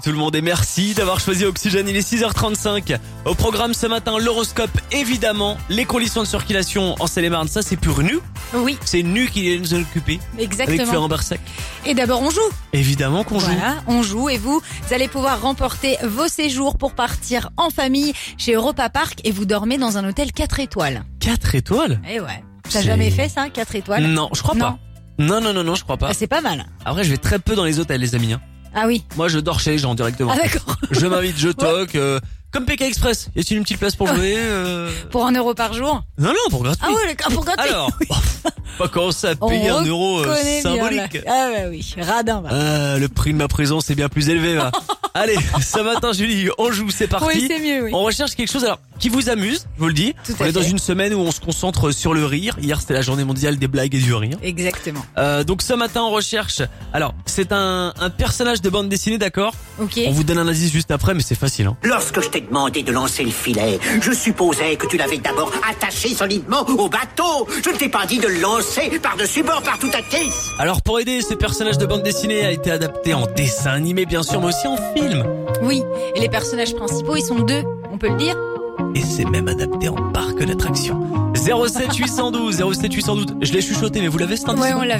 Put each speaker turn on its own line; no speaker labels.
tout le monde et merci d'avoir choisi Oxygène, il est 6h35. Au programme ce matin, l'horoscope évidemment, les conditions de circulation en Seine-et-Marne, ça c'est pur nu.
Oui,
C'est nu qui nous occuper. Avec
exactement.
Florent Barsac.
Et d'abord, on joue.
Évidemment qu'on joue.
Voilà, on joue et vous allez pouvoir remporter vos séjours pour partir en famille chez Europa Park et vous dormez dans un hôtel 4 étoiles.
4 étoiles?
Eh ouais. T'as
C'est-
jamais fait ça, 4 étoiles?
Non, je crois pas. Non, je crois pas.
Ah, c'est pas mal.
Après, je vais très peu dans les hôtels, les amis.
Ah oui.
Moi, je dors chez les gens directement.
Ah d'accord.
Je m'invite, je toque. Comme PK Express. Y a-t-il une petite place pour jouer
Pour 1 euro par jour?
Non, pour gratuit.
Ah ouais, pour gratuit.
Alors, pas commencer à
On
payer 1 euro
connaît bien,
symbolique.
là. Ah bah oui, radin. Va.
Le prix de ma présence est bien plus élevé. Va. Allez, ce matin, Julie, on joue, c'est parti.
Oui, c'est mieux, oui.
On recherche quelque chose alors qui vous amuse, je vous le dis.
Tout
On
à
est dans
fait.
une semaine où on se concentre sur le rire. Hier, c'était la journée mondiale des blagues et du rire.
Exactement.
Donc ce matin, on recherche. Alors, c'est un personnage de bande dessinée, d'accord?
Ok.
On vous donne un indice juste après, mais c'est facile. Hein.
Lorsque je t'ai demandé de lancer le filet, je supposais que tu l'avais d'abord attaché solidement au bateau. Je ne t'ai pas dit de le lancer par-dessus bord par toute ta caisse.
Alors pour aider, ce personnage de bande dessinée a été adapté en dessin animé, bien sûr, mais aussi en film.
Oui. Et les personnages principaux, ils sont 2. On peut le dire?
Et c'est même adapté en parc d'attractions. 07 812, 07 812. Je l'ai chuchoté, mais vous l'avez cet indice?
Ouais, on l'a